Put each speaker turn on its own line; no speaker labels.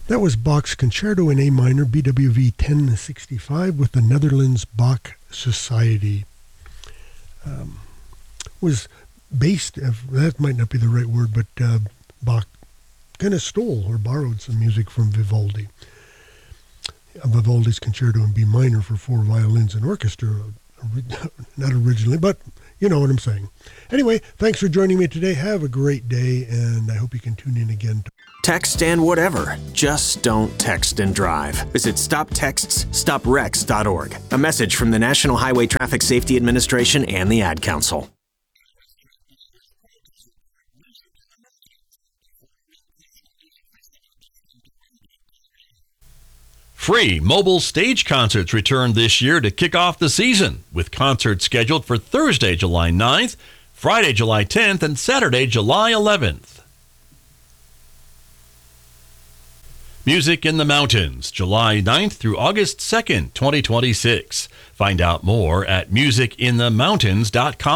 That was Bach's Concerto in A minor, BWV 1065, with the Netherlands Bach Society. Was based, that might not be the right word, but Bach kind of stole or borrowed some music from Vivaldi. Vivaldi's Concerto in B minor for 4 violins and orchestra, not originally, but you know what I'm saying. Anyway, thanks for joining me today. Have a great day, and I hope you can tune in again.
Text and whatever. Just don't text and drive. Visit StopTextsStopWrecks.org. A message from the National Highway Traffic Safety Administration and the Ad Council.
Free mobile stage concerts return this year to kick off the season, with concerts scheduled for Thursday, July 9th, Friday, July 10th, and Saturday, July 11th. Music in the Mountains, July 9th through August 2nd, 2026. Find out more at musicinthemountains.com.